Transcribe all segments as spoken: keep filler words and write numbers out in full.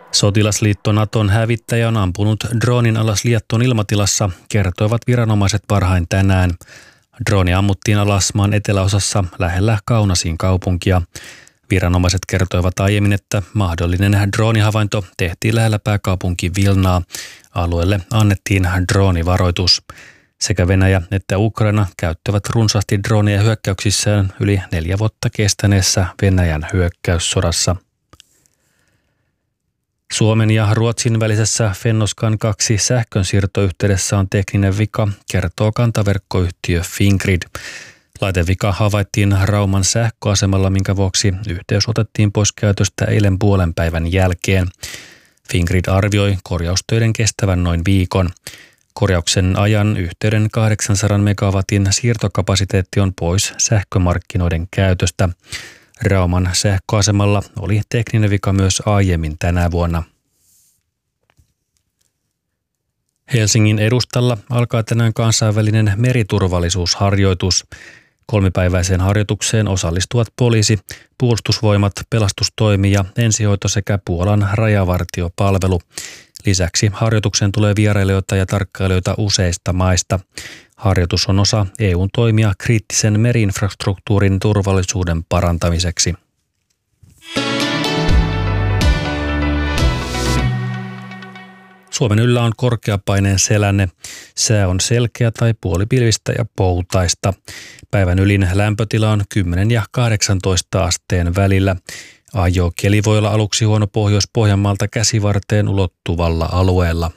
Sotilasliitto Naton hävittäjä on ampunut droonin alas Liettuan ilmatilassa, kertoivat viranomaiset varhain tänään. Drooni ammuttiin alas maan eteläosassa lähellä Kaunasin kaupunkia. Viranomaiset kertoivat aiemmin, että mahdollinen droonihavainto tehtiin lähellä pääkaupunki Vilnaa. Alueelle annettiin droonivaroitus. Sekä Venäjä että Ukraina käyttävät runsaasti droonia hyökkäyksissään yli neljä vuotta kestäneessä Venäjän hyökkäyssodassa. Suomen ja Ruotsin välisessä Fennoskan kaksi sähkönsiirtoyhteydessä on tekninen vika, kertoo kantaverkkoyhtiö Fingrid. Laitevika havaittiin Rauman sähköasemalla, minkä vuoksi yhteys otettiin pois käytöstä eilen puolen päivän jälkeen. Fingrid arvioi korjaustöiden kestävän noin viikon. Korjauksen ajan yhteyden kahdeksansadan megawatin siirtokapasiteetti on pois sähkömarkkinoiden käytöstä. Rauman sähköasemalla oli tekninen vika myös aiemmin tänä vuonna. Helsingin edustalla alkaa tänään kansainvälinen meriturvallisuusharjoitus. Kolmipäiväiseen harjoitukseen osallistuvat poliisi, puolustusvoimat, pelastustoimi ja ensihoito sekä Puolan rajavartiopalvelu. Lisäksi harjoitukseen tulee vierailijoita ja tarkkailijoita useista maista. Harjoitus on osa E U:n toimia kriittisen meriinfrastruktuurin turvallisuuden parantamiseksi. Suomen yllä on korkeapaineen selänne. Sää on selkeä tai puolipilvistä ja poutaista. Päivän ylin lämpötila on kymmenen ja kahdeksantoista asteen välillä. Ajokeli voi olla aluksi huono Pohjois-Pohjanmaalta Käsivarteen ulottuvalla alueella.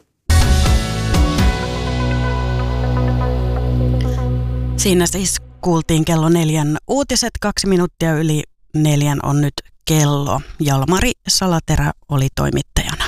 Siinä siis kuultiin kello neljän uutiset, kaksi minuuttia yli neljän on nyt kello. Jalmari Salaterä oli toimittajana.